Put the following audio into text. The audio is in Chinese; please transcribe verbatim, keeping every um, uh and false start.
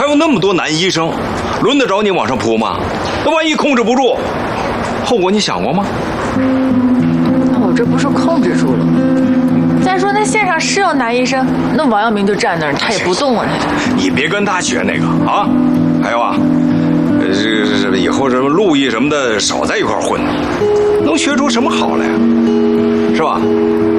有那么多男医生，轮得着你往上扑吗？那万一控制不住，后果你想过吗？ 那我这不是控制住了吗？再说那线上是有男医生，那王阳明就站那儿，他也不动啊，他就。 你别跟他学那个啊！还有啊，呃，这这这以后什么陆毅什么的，少在一块混，能学出什么好来呀？是吧？